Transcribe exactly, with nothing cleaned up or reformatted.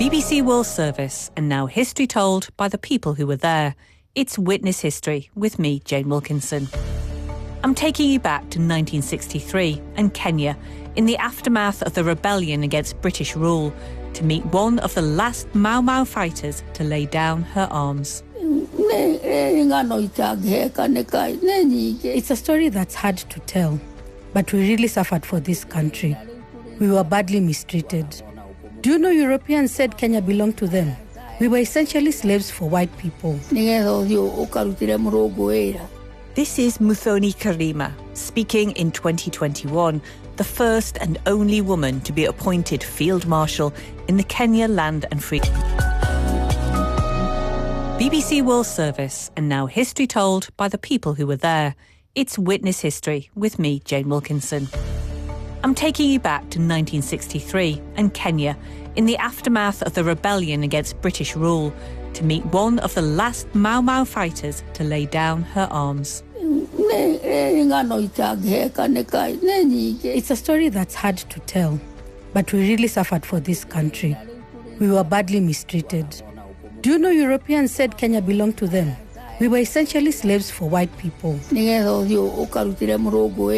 B B C World Service, and now history told by the people who were there. It's Witness History with me, Jane Wilkinson. I'm taking you back to nineteen sixty-three and Kenya, in the aftermath of the rebellion against British rule, to meet one of the last Mau Mau fighters to lay down her arms. It's a story that's hard to tell, but we really suffered for this country. We were badly mistreated. Do you know Europeans said Kenya belonged to them? We were essentially slaves for white people. This is Muthoni Karima, speaking in twenty twenty-one, the first and only woman to be appointed Field Marshal in the Kenya Land and Freedom. B B C World Service, and now history told by the people who were there. It's Witness History with me, Jane Wilkinson. I'm taking you back to nineteen sixty-three and Kenya, in the aftermath of the rebellion against British rule, to meet one of the last Mau Mau fighters to lay down her arms. It's a story that's hard to tell, but we really suffered for this country. We were badly mistreated. Do you know Europeans said Kenya belonged to them? We were essentially slaves for white people.